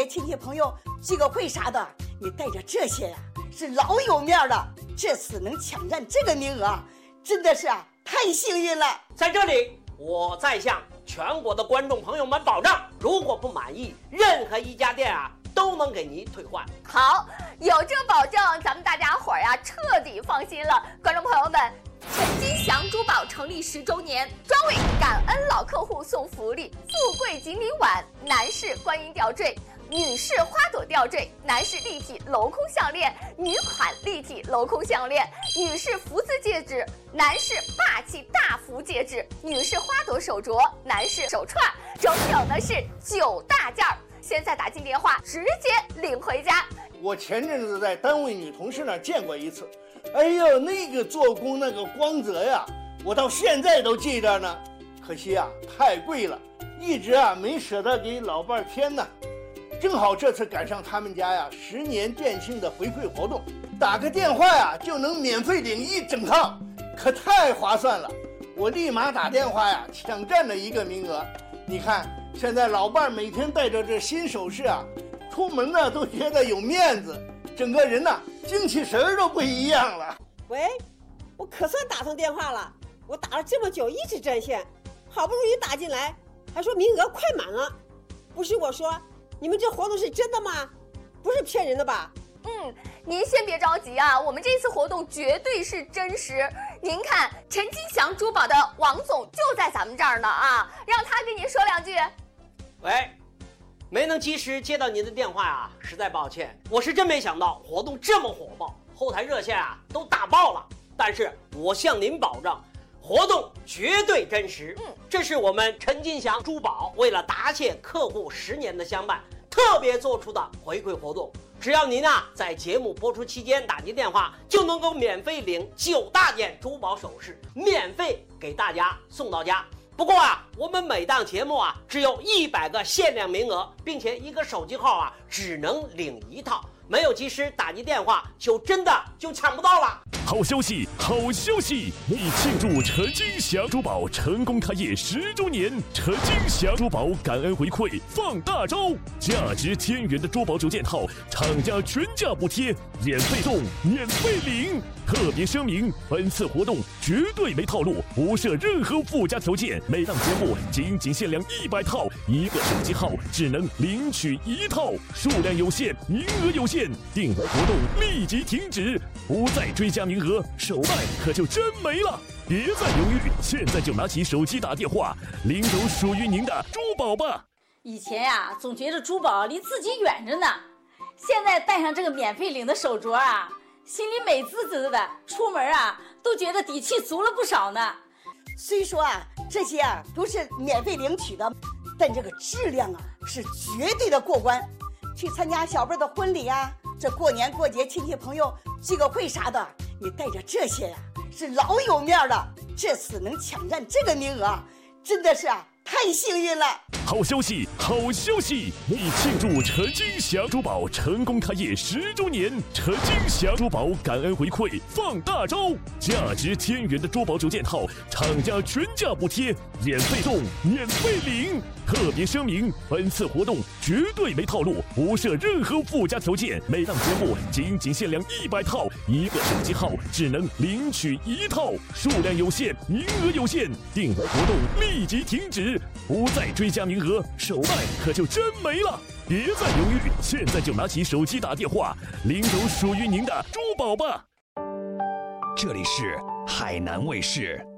亲戚朋友聚个会啥的，你带着这些呀，是老有面了。这次能抢占这个名额，真的是太幸运了。 在这里，我再向全国的观众朋友们保证，如果不满意，任何一家店都能给您退换。 好，有这个保证，咱们大家伙彻底放心了。观众朋友们，陈金祥珠宝成立10周年，专为感恩老客户送福利：富贵锦鲤碗、男士观音吊坠、女士花朵吊坠、男士立体镂空项链、女款立体镂空项链、女士福字戒指、男士霸气大福戒指、女士花朵手镯、男士手串，整整的是9大件。现在打进电话，直接领回家。 我前阵子在单位女同事那儿见过一次，哎呦，那个做工那个光泽呀，我到现在都记着呢。可惜太贵了，一直没舍得给老伴儿添呢。正好这次赶上他们家10年店庆的回馈活动，打个电话就能免费领1整套，可太划算了。我立马打电话抢占了一个名额。你看现在老伴儿每天带着这新首饰出门都觉得有面子，整个人精气神儿都不一样了。 喂，我可算打通电话了，我打了这么久一直占线，好不容易打进来，还说名额快满了。不是我说，你们这活动是真的吗？不是骗人的吧？ 您先别着急我们这次活动绝对是真实。您看，陈金祥珠宝的王总就在咱们这儿呢让他跟您说2句。 喂，没能及时接到您的电话实在抱歉。我是真没想到活动这么火爆，后台热线都打爆了。但是我向您保证，活动绝对真实。这是我们陈金祥珠宝为了答谢客户10年的相伴，特别做出的回馈活动。只要您在节目播出期间打进电话，就能够免费领9大件珠宝首饰，免费给大家送到家。不过我们每档节目只有100个限量名额，并且一个手机号只能领1套，没有及时打进电话，真的抢不到了。 好消息，好消息！为庆祝陈金祥珠宝成功开业10周年，陈金祥珠宝感恩回馈放大招，价值1000元的珠宝9件套，厂家全价补贴，免费送，免费领。特别声明，本次活动绝对没套路，不设任何附加条件，每档节目仅限量100套，一个手机号只能领取1套，数量有限，名额有限，订单活动立即停止，不再追加名额，手卖可就真没了。别再犹豫，现在就拿起手机打电话，领走属于您的珠宝吧。 以前总觉得珠宝离自己远着呢，现在带上这个免费领的手镯心里美滋滋的，出门都觉得底气足了不少呢。 虽说这些都是免费领取的，但这个质量是绝对的过关。去参加小辈的婚礼这过年过节亲戚朋友聚个会啥的，你带着这些是老有面了。这次能抢占这个名额，真的是太幸运了。 好消息，好消息！为庆祝陈金祥珠宝成功开业10周年，陈金祥珠宝感恩回馈放大招，价值1000元的珠宝9件套，厂家全价补贴，免费送，免费领。特别声明，本次活动绝对没套路，不设任何附加条件，每档节目仅限量100套，一个手机号只能领取1套，数量有限，名额有限，订单活动立即停止，不再追加名额，手卖可就真没了。别再犹豫，现在就拿起手机打电话，领走属于您的珠宝吧。 这里是海南卫视。